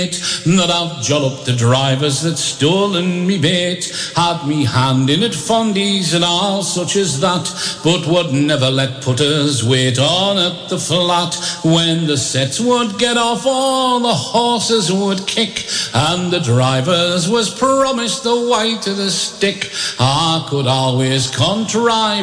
Not out jollop the drivers that stolen me bait, had me hand in at fundies and all such as that, but would never let putters wait on at the flat. When the sets would get off, all the horses would kick, and the drivers was promised the white of the stick. I could always contrive